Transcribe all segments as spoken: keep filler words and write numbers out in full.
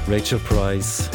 Rachel Price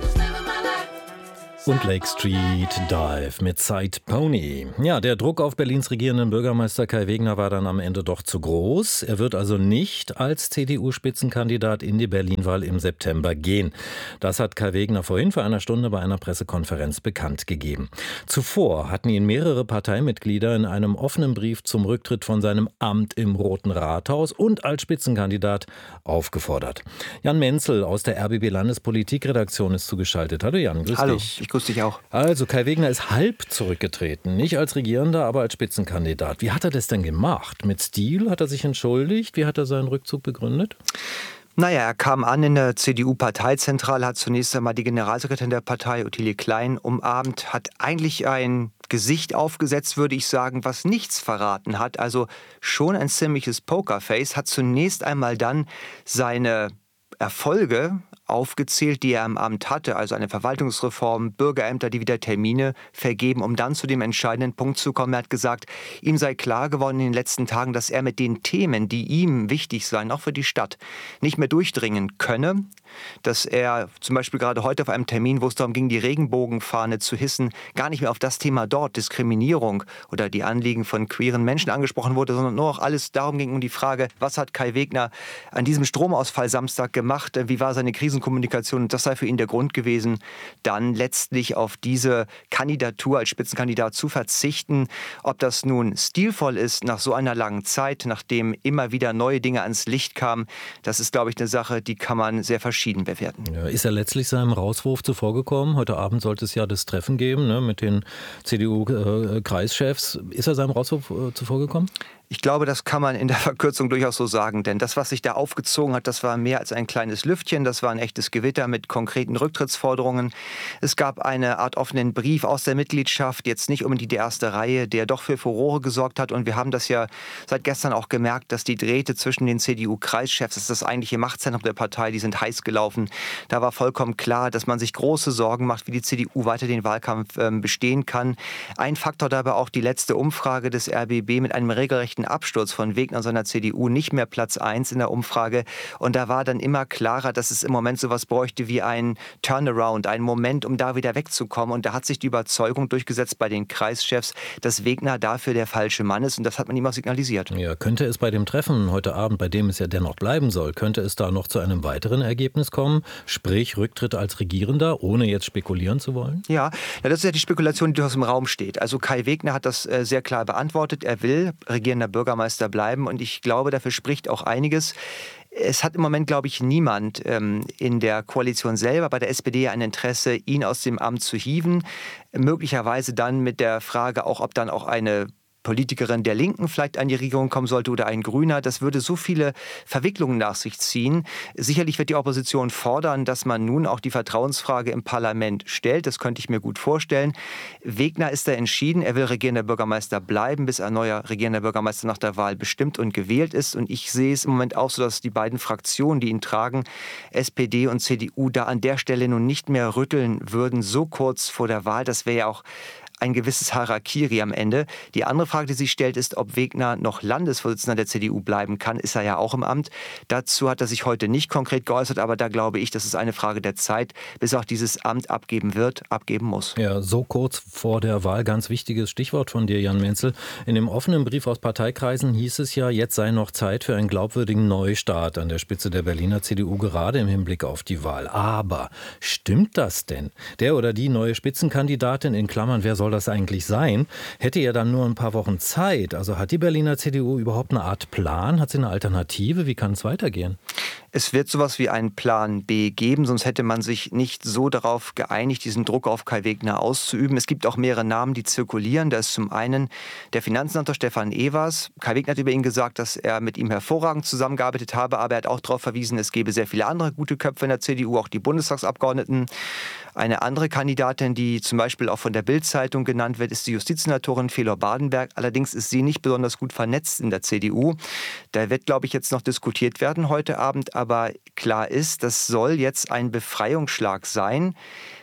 und Lake Street Dive mit Side Pony. Ja, der Druck auf Berlins regierenden Bürgermeister Kai Wegner war dann am Ende doch zu groß. Er wird also nicht als C D U-Spitzenkandidat in die Berlin-Wahl im September gehen. Das hat Kai Wegner vorhin vor einer Stunde bei einer Pressekonferenz bekannt gegeben. Zuvor hatten ihn mehrere Parteimitglieder in einem offenen Brief zum Rücktritt von seinem Amt im Roten Rathaus und als Spitzenkandidat aufgefordert. Jan Menzel aus der R B B-Landespolitikredaktion ist zugeschaltet. Hallo Jan, grüß Hallo, dich. ich grüße dich auch. Also Kai Wegner ist halb zurückgetreten, nicht als Regierender, aber als Spitzenkandidat. Wie hat er das denn gemacht? Mit Stil? Hat er sich entschuldigt? Wie hat er seinen Rückzug begründet? Naja, er kam an in der C D U-Parteizentrale, hat zunächst einmal die Generalsekretärin der Partei, Ottilie Klein, umarmt, hat eigentlich ein Gesicht aufgesetzt, würde ich sagen, was nichts verraten hat. Also schon ein ziemliches Pokerface, hat zunächst einmal dann seine Erfolge aufgezählt, die er im Amt hatte, also eine Verwaltungsreform, Bürgerämter, die wieder Termine vergeben, um dann zu dem entscheidenden Punkt zu kommen. Er hat gesagt, ihm sei klar geworden in den letzten Tagen, dass er mit den Themen, die ihm wichtig seien, auch für die Stadt, nicht mehr durchdringen könne, dass er zum Beispiel gerade heute auf einem Termin, wo es darum ging, die Regenbogenfahne zu hissen, gar nicht mehr auf das Thema dort, Diskriminierung oder die Anliegen von queeren Menschen angesprochen wurde, sondern nur auch alles darum ging, um die Frage, was hat Kai Wegner an diesem Stromausfall Samstag gemacht, wie war seine Krisenkommunikation, und das sei für ihn der Grund gewesen, dann letztlich auf diese Kandidatur als Spitzenkandidat zu verzichten. Ob das nun stilvoll ist nach so einer langen Zeit, nachdem immer wieder neue Dinge ans Licht kamen, das ist, glaube ich, eine Sache, die kann man sehr verschieden bewerten. Ja, ist er letztlich seinem Rauswurf zuvorgekommen? Heute Abend sollte es ja das Treffen geben, ne, mit den C D U-Kreischefs. Ist er seinem Rauswurf äh, zuvorgekommen? Ich glaube, das kann man in der Verkürzung durchaus so sagen, denn das, was sich da aufgezogen hat, das war mehr als ein kleines Lüftchen, das war ein echtes Gewitter mit konkreten Rücktrittsforderungen. Es gab eine Art offenen Brief aus der Mitgliedschaft, jetzt nicht unbedingt die erste Reihe, der doch für Furore gesorgt hat, und wir haben das ja seit gestern auch gemerkt, dass die Drähte zwischen den C D U-Kreischefs, das ist das eigentliche Machtzentrum der Partei, die sind heiß gelaufen. Da war vollkommen klar, dass man sich große Sorgen macht, wie die C D U weiter den Wahlkampf äh, bestehen kann. Ein Faktor dabei auch die letzte Umfrage des R B B mit einem regelrechten Absturz von Wegner und seiner C D U, nicht mehr Platz eins in der Umfrage. Und da war dann immer klarer, dass es im Moment sowas bräuchte wie ein Turnaround, einen Moment, um da wieder wegzukommen. Und da hat sich die Überzeugung durchgesetzt bei den Kreischefs, dass Wegner dafür der falsche Mann ist. Und das hat man ihm auch signalisiert. Ja, könnte es bei dem Treffen heute Abend, bei dem es ja dennoch bleiben soll, könnte es da noch zu einem weiteren Ergebnis kommen? Sprich, Rücktritt als Regierender, ohne jetzt spekulieren zu wollen? Ja, ja, das ist ja die Spekulation, die durchaus im Raum steht. Also Kai Wegner hat das äh, sehr klar beantwortet. Er will regierender Bürgermeister bleiben, und ich glaube, dafür spricht auch einiges. Es hat im Moment, glaube ich, niemand ähm, in der Koalition selber, bei der S P D, ein Interesse, ihn aus dem Amt zu hieven. Möglicherweise dann mit der Frage auch, ob dann auch eine Politikerin der Linken vielleicht an die Regierung kommen sollte oder ein Grüner. Das würde so viele Verwicklungen nach sich ziehen. Sicherlich wird die Opposition fordern, dass man nun auch die Vertrauensfrage im Parlament stellt. Das könnte ich mir gut vorstellen. Wegner ist da entschieden. Er will regierender Bürgermeister bleiben, bis ein neuer regierender Bürgermeister nach der Wahl bestimmt und gewählt ist. Und ich sehe es im Moment auch so, dass die beiden Fraktionen, die ihn tragen, S P D und C D U, da an der Stelle nun nicht mehr rütteln würden, so kurz vor der Wahl. Das wäre ja auch ein gewisses Harakiri am Ende. Die andere Frage, die sich stellt, ist, ob Wegner noch Landesvorsitzender der C D U bleiben kann. Ist er ja auch im Amt. Dazu hat er sich heute nicht konkret geäußert, aber da glaube ich, das ist eine Frage der Zeit, bis er auch dieses Amt abgeben wird, abgeben muss. Ja, so kurz vor der Wahl, ganz wichtiges Stichwort von dir, Jan Menzel. In dem offenen Brief aus Parteikreisen hieß es ja, jetzt sei noch Zeit für einen glaubwürdigen Neustart an der Spitze der Berliner C D U, gerade im Hinblick auf die Wahl. Aber stimmt das denn? Der oder die neue Spitzenkandidatin, in Klammern, wer soll das eigentlich sein, hätte ja dann nur ein paar Wochen Zeit. Also hat die Berliner C D U überhaupt eine Art Plan? Hat sie eine Alternative? Wie kann es weitergehen? Es wird sowas wie einen Plan B geben, sonst hätte man sich nicht so darauf geeinigt, diesen Druck auf Kai Wegner auszuüben. Es gibt auch mehrere Namen, die zirkulieren. Da ist zum einen der Finanzsenator Stefan Evers. Kai Wegner hat über ihn gesagt, dass er mit ihm hervorragend zusammengearbeitet habe, aber er hat auch darauf verwiesen, es gebe sehr viele andere gute Köpfe in der C D U, auch die Bundestagsabgeordneten. Eine andere Kandidatin, die zum Beispiel auch von der Bild-Zeitung genannt wird, ist die Justizsenatorin Felor Badenberg. Allerdings ist sie nicht besonders gut vernetzt in der C D U. Da wird, glaube ich, jetzt noch diskutiert werden heute Abend. Aber klar ist, das soll jetzt ein Befreiungsschlag sein.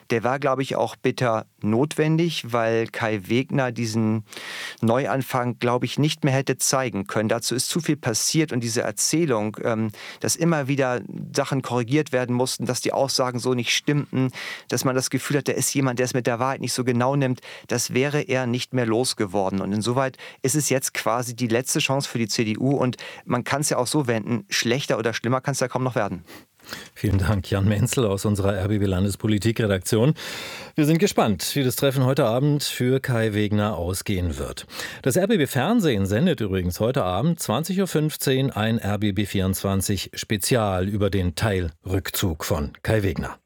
der war, glaube ich, auch bitter notwendig, weil Kai Wegner diesen Neuanfang, glaube ich, nicht mehr hätte zeigen können. Dazu ist zu viel passiert und diese Erzählung, ähm, dass immer wieder Sachen korrigiert werden mussten, dass die Aussagen so nicht stimmten, dass man das Gefühl hat, da ist jemand, der es mit der Wahrheit nicht so genau nimmt, das wäre er nicht mehr losgeworden. Und insoweit ist es jetzt quasi die letzte Chance für die C D U und man kann es ja auch so wenden, schlechter oder schlimmer kann es ja kaum noch werden. Vielen Dank, Jan Menzel aus unserer R B B Landespolitikredaktion. Wir sind gespannt, wie das Treffen heute Abend für Kai Wegner ausgehen wird. Das R B B Fernsehen sendet übrigens heute Abend zwanzig Uhr fünfzehn ein R B B vierundzwanzig Spezial über den Teilrückzug von Kai Wegner.